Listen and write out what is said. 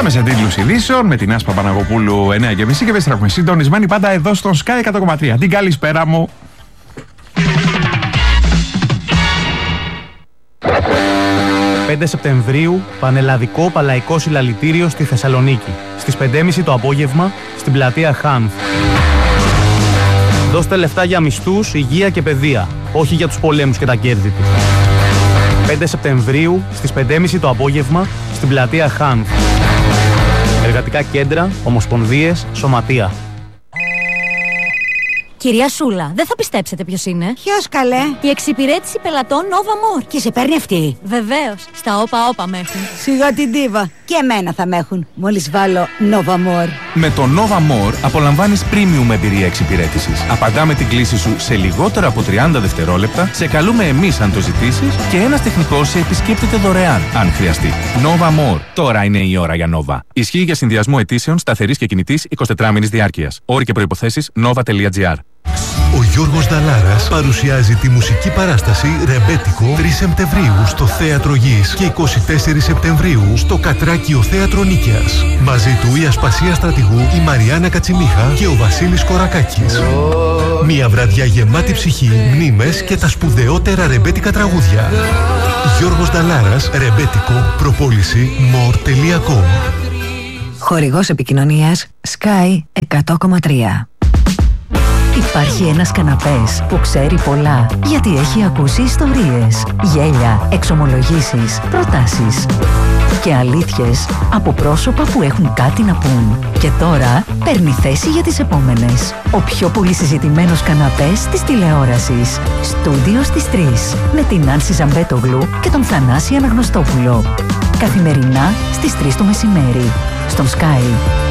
Πάμε σε τίτλους ειδήσεων με την Άσπα Παναγοπούλου 9:30 και επιστρέφουμε συντονισμένοι πάντα εδώ στον Sky 100,3. Την καλησπέρα μου. 5 Σεπτεμβρίου, πανελλαδικό παλαϊκό συλλαλητήριο στη Θεσσαλονίκη. Στις 5:30 το απόγευμα, στην πλατεία Χάνθ. Δώστε λεφτά για μισθούς, υγεία και παιδεία, όχι για τους πολέμους και τα κέρδη τους. 5 Σεπτεμβρίου, στις 5:30 το απόγευμα, στην πλατεία Χάνθ. Εργατικά κέντρα, ομοσπονδίες, σωματεία. Κυρία Σούλα, δεν θα πιστέψετε ποιος είναι. Ποιος καλέ? Η εξυπηρέτηση πελατών Nova More. Και σε παίρνει αυτή? Βεβαίως, στα όπα με έχουν. Σιγά την ντίβα. Και εμένα θα με έχουν, μόλις βάλω Nova More. Με το Nova More απολαμβάνεις premium εμπειρία εξυπηρέτησης. Απαντάμε την κλήση σου σε λιγότερο από 30 δευτερόλεπτα, σε καλούμε εμείς αν το ζητήσεις και ένας τεχνικός σε επισκέπτεται δωρεάν, αν χρειαστεί. Nova More. Τώρα είναι η ώρα για Nova. Ισχύει για συνδυασμό αιτήσεων σταθερής και κινητής 24 μήνης διάρκειας. Όροι και προϋποθέσεις nova.gr. Ο Γιώργος Νταλάρας παρουσιάζει τη μουσική παράσταση Ρεμπέτικο 3 Σεπτεμβρίου στο Θέατρο Γης και 24 Σεπτεμβρίου στο Κατράκιο Θέατρο Νίκαιας. Μαζί του η Ασπασία Στρατηγού, η Μαριάννα Κατσιμίχα και ο Βασίλης Κορακάκης. Μια βραδιά γεμάτη ψυχή, μνήμες και τα σπουδαιότερα ρεμπέτικα τραγούδια. Γιώργος Νταλάρας, Ρεμπέτικο, προπόληση more.com. Χορηγός επικοινωνίας Sky 100,3. Υπάρχει ένας καναπές που ξέρει πολλά, γιατί έχει ακούσει ιστορίες, γέλια, εξομολογήσεις, προτάσεις και αλήθειες από πρόσωπα που έχουν κάτι να πούν. Και τώρα παίρνει θέση για τις επόμενες. Ο πιο πολύ συζητημένος καναπές της τηλεόρασης. Στούντιο στις 3 με την Άνση Ζαμπέτογλου και τον Θανάση Αναγνωστόπουλο. Καθημερινά στις 3 το μεσημέρι. Στον Sky.